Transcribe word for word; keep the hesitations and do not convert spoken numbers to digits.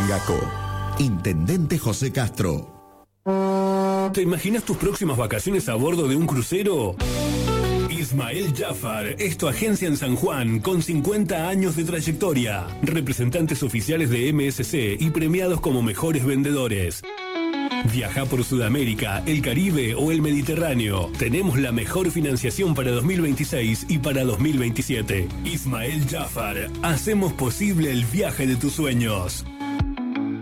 Mangaco. Intendente José Castro. ¿Te imaginas tus próximas vacaciones a bordo de un crucero? Ismael Jafar es tu agencia en San Juan con cincuenta años de trayectoria, representantes oficiales de M S C y premiados como mejores vendedores. Viaja por Sudamérica, el Caribe o el Mediterráneo. Tenemos la mejor financiación para dos mil veintiséis y para dos mil veintisiete. Ismael Jafar, hacemos posible el viaje de tus sueños.